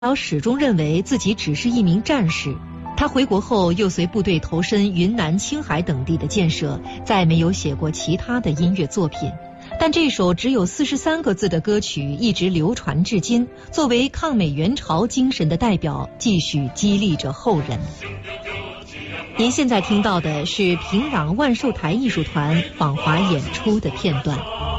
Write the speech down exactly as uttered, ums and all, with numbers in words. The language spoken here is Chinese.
老始终认为自己只是一名战士。他回国后又随部队投身云南、青海等地的建设，再没有写过其他的音乐作品。但这首只有四十三个字的歌曲一直流传至今，作为抗美援朝精神的代表，继续激励着后人。您现在听到的是平壤万寿台艺术团访华演出的片段。